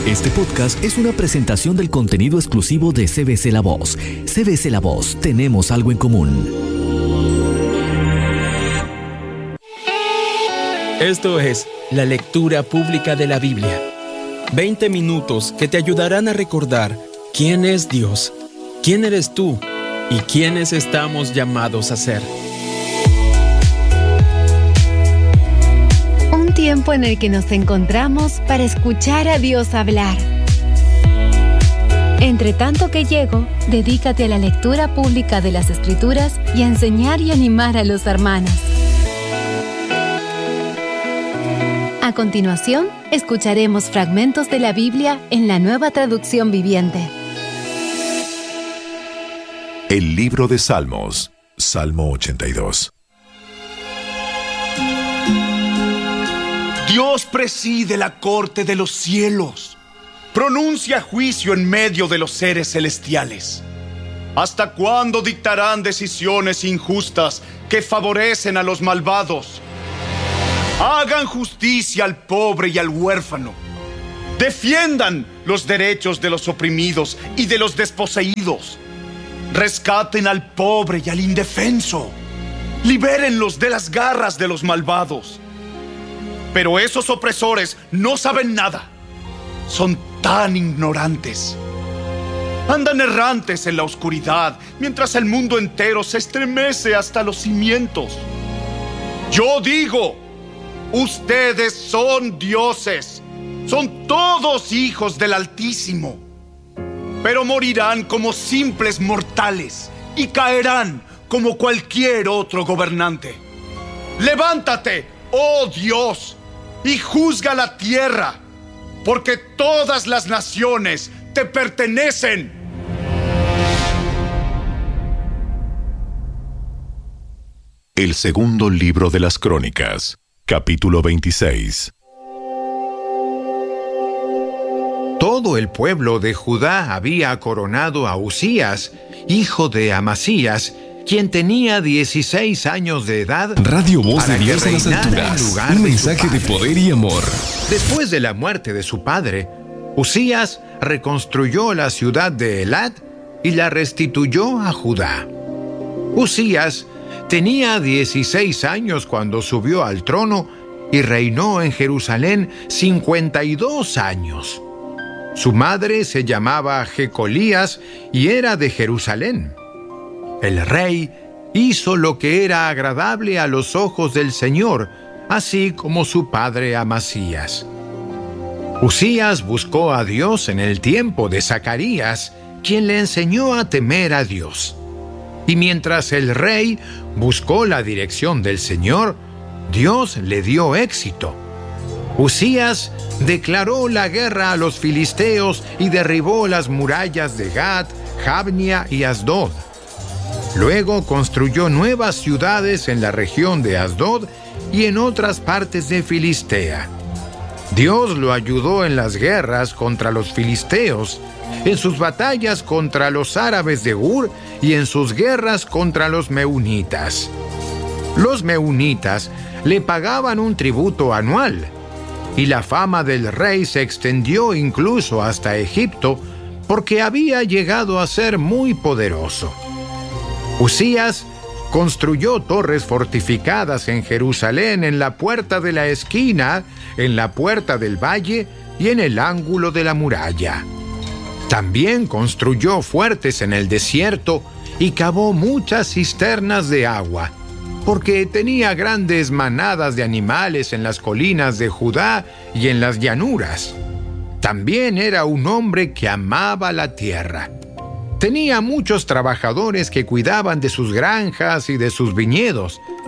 Este podcast es una presentación del contenido exclusivo de CBC La Voz. CBC La Voz, tenemos algo en común. Esto es la lectura pública de la Biblia. 20 minutos que te ayudarán a recordar quién es Dios, quién eres tú y quiénes estamos llamados a ser. Un tiempo en el que nos encontramos para escuchar a Dios hablar. Entre tanto que llego, dedícate a la lectura pública de las Escrituras y a enseñar y animar a los hermanos. A continuación, escucharemos fragmentos de la Biblia en la Nueva Traducción Viviente. El libro de Salmos, Salmo 82. Dios preside la corte de los cielos, pronuncia juicio en medio de los seres celestiales. ¿Hasta cuándo dictarán decisiones injustas que favorecen a los malvados? Hagan justicia al pobre y al huérfano. Defiendan los derechos de los oprimidos y de los desposeídos. Rescaten al pobre y al indefenso. Libérenlos de las garras de los malvados. Pero esos opresores no saben nada. Son tan ignorantes. Andan errantes en la oscuridad, mientras el mundo entero se estremece hasta los cimientos. Yo digo, ustedes son dioses. Son todos hijos del Altísimo. Pero morirán como simples mortales y caerán como cualquier otro gobernante. Levántate, oh Dios, y juzga la tierra, porque todas las naciones te pertenecen. El segundo libro de las Crónicas, capítulo 26. Todo el pueblo de Judá había coronado a Uzías, hijo de Amasías, quien tenía 16 años de edad. Radio Voz de para que Dios en las reinara en alturas. lugar Un de mensaje su de padre. poder y amor. Después de la muerte de su padre, Uzías reconstruyó la ciudad de Elat y la restituyó a Judá. Uzías tenía 16 años cuando subió al trono y reinó en Jerusalén 52 años. Su madre se llamaba Jecolías y era de Jerusalén. El rey hizo lo que era agradable a los ojos del Señor, así como su padre Amasías. Uzías buscó a Dios en el tiempo de Zacarías, quien le enseñó a temer a Dios. Y mientras el rey buscó la dirección del Señor, Dios le dio éxito. Uzías declaró la guerra a los filisteos y derribó las murallas de Gat, Jabnia y Asdod. Luego construyó nuevas ciudades en la región de Asdod y en otras partes de Filistea. Dios lo ayudó en las guerras contra los filisteos, en sus batallas contra los árabes de Ur y en sus guerras contra los meunitas. Los meunitas le pagaban un tributo anual, y la fama del rey se extendió incluso hasta Egipto porque había llegado a ser muy poderoso. Uzías construyó torres fortificadas en Jerusalén, en la puerta de la esquina, en la puerta del valle y en el ángulo de la muralla. También construyó fuertes en el desierto y cavó muchas cisternas de agua, porque tenía grandes manadas de animales en las colinas de Judá y en las llanuras. También era un hombre que amaba la tierra. Tenía muchos trabajadores que cuidaban de sus granjas y de sus viñedos,